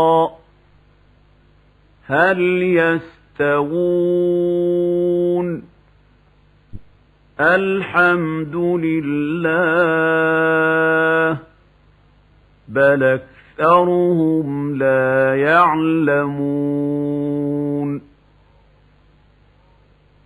هل يستوون الحمد لله بل أكثرهم لا يعلمون